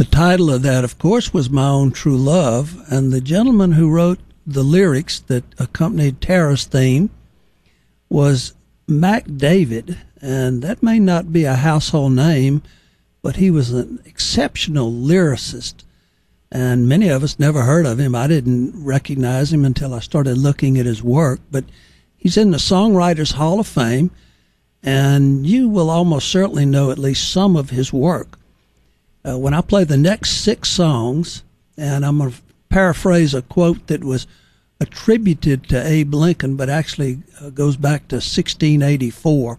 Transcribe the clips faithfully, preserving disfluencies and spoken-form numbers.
The title of that, of course, was My Own True Love, and the gentleman who wrote the lyrics that accompanied Tara's theme was Mac David, and that may not be a household name, but he was an exceptional lyricist, and many of us never heard of him. I didn't recognize him until I started looking at his work, but he's in the Songwriters Hall of Fame, and you will almost certainly know at least some of his work. Uh, when I play the next six songs, and I'm going to paraphrase a quote that was attributed to Abe Lincoln, but actually uh, goes back to sixteen eighty-four,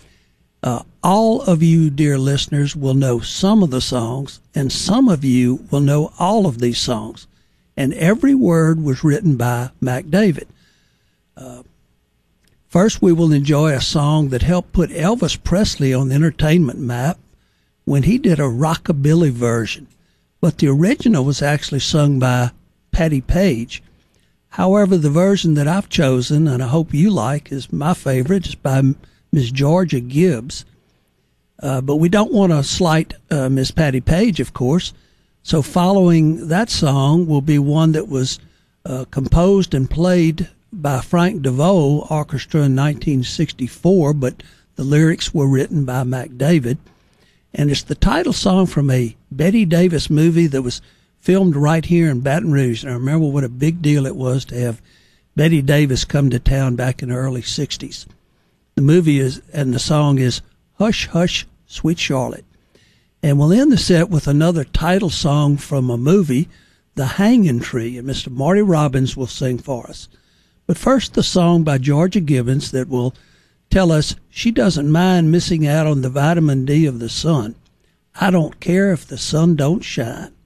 uh, all of you, dear listeners, will know some of the songs, and some of you will know all of these songs. And every word was written by Mac David. Uh, first, we will enjoy a song that helped put Elvis Presley on the entertainment map when he did a rockabilly version, but the original was actually sung by Patti Page. However, the version that I've chosen, and I hope you like, is my favorite. It's by Miss Georgia Gibbs. Uh, but we don't want to slight uh, Miss Patti Page, of course. So following that song will be one that was uh, composed and played by Frank DeVoe Orchestra in nineteen sixty-four, but the lyrics were written by Mac David. And it's the title song from a Bette Davis movie that was filmed right here in Baton Rouge. And I remember what a big deal it was to have Bette Davis come to town back in the early sixties. The movie is, and the song is Hush, Hush, Sweet Charlotte. And we'll end the set with another title song from a movie, The Hanging Tree, and Mister Marty Robbins will sing for us. But first, the song by Georgia Gibbons that will tell us she doesn't mind missing out on the vitamin D of the sun. I don't care if the sun don't shine.